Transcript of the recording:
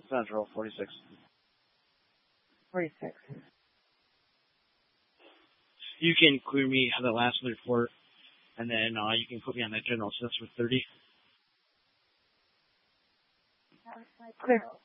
Central, 46. 46. You can clear me the last report, and then you can put me on that general assessment 30. Clear.